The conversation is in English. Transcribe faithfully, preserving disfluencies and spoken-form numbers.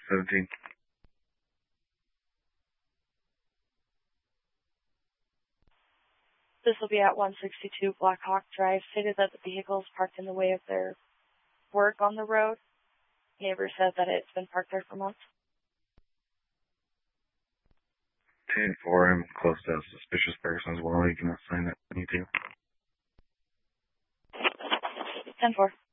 seventeen. This will be at one sixty-two Black Hawk Drive. Stated that the vehicle is parked in the way of their work on the road. Neighbor said that it's been parked there for months. ten four, I'm close to a suspicious person as well. You can assign that to me too. ten four.